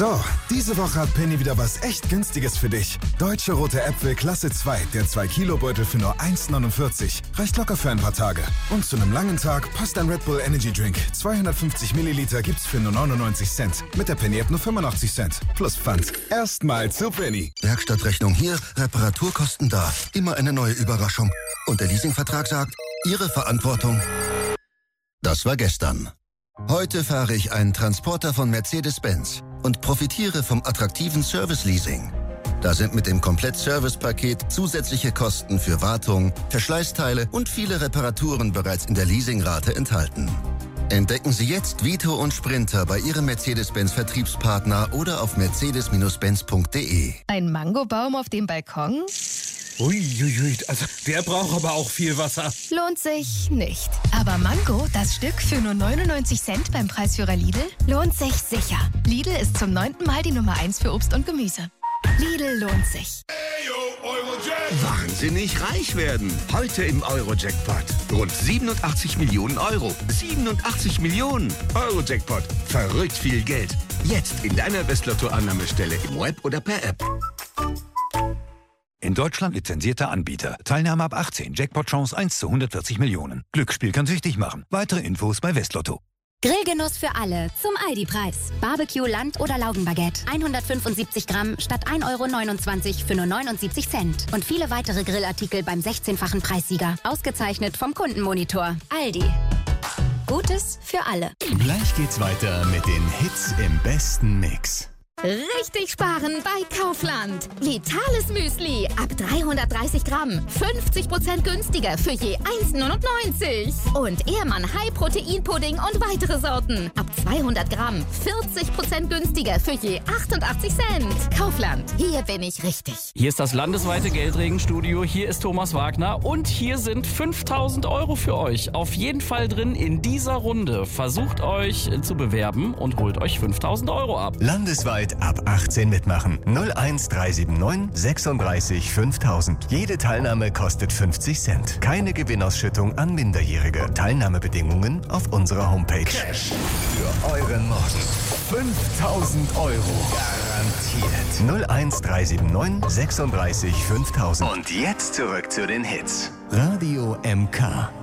So, diese Woche hat Penny wieder was echt Günstiges für dich. Deutsche rote Äpfel Klasse 2, der 2-Kilo-Beutel für nur 1,49. Reicht locker für ein paar Tage. Und zu einem langen Tag passt ein Red Bull Energy Drink. 250 Milliliter gibt's für nur 99 Cent. Mit der Penny-App nur 85 Cent. Plus Pfand. Erstmal zu Penny. Werkstattrechnung hier, Reparaturkosten da. Immer eine neue Überraschung. Und der Leasingvertrag sagt, Ihre Verantwortung. Das war gestern. Heute fahre ich einen Transporter von Mercedes-Benz und profitiere vom attraktiven Service-Leasing. Da sind mit dem Komplett-Service-Paket zusätzliche Kosten für Wartung, Verschleißteile und viele Reparaturen bereits in der Leasingrate enthalten. Entdecken Sie jetzt Vito und Sprinter bei Ihrem Mercedes-Benz-Vertriebspartner oder auf mercedes-benz.de. Ein Mangobaum auf dem Balkon? Uiuiui, also der braucht aber auch viel Wasser. Lohnt sich nicht. Aber Mango, das Stück für nur 99 Cent beim Preisführer Lidl, lohnt sich sicher. Lidl ist zum 9. Mal die Nummer 1 für Obst und Gemüse. Lidl lohnt sich. Wahnsinnig reich werden. Heute im Euro-Jackpot. Rund 87 Millionen Euro. 87 Millionen. Euro-Jackpot. Verrückt viel Geld. Jetzt in deiner Westlotto-Annahmestelle im Web oder per App. In Deutschland lizenzierter Anbieter. Teilnahme ab 18. Jackpot-Chance 1 zu 140 Millionen. Glücksspiel kann süchtig machen. Weitere Infos bei Westlotto. Grillgenuss für alle zum Aldi-Preis. Barbecue, Land- oder Laugenbaguette. 175 Gramm statt 1,29 € für nur 79 Cent. Und viele weitere Grillartikel beim 16-fachen Preissieger. Ausgezeichnet vom Kundenmonitor. Aldi. Gutes für alle. Gleich geht's weiter mit den Hits im besten Mix. Richtig sparen bei Kaufland. Vitales Müsli ab 330 Gramm. 50% günstiger für je 1,99. Und Ehrmann High Protein Pudding und weitere Sorten. Ab 200 Gramm. 40% günstiger für je 88 Cent. Kaufland. Hier bin ich richtig. Hier ist das landesweite Geldregenstudio. Hier ist Thomas Wagner. Und hier sind 5.000 € für euch. Auf jeden Fall drin in dieser Runde. Versucht euch zu bewerben und holt euch 5.000 € ab. Landesweit ab 18 mitmachen. 01379 36 5000. Jede Teilnahme kostet 50 Cent. Keine Gewinnausschüttung an Minderjährige. Teilnahmebedingungen auf unserer Homepage. Cash für euren Morgen. 5.000 € garantiert. 01379 36 5000. Und jetzt zurück zu den Hits. Radio MK.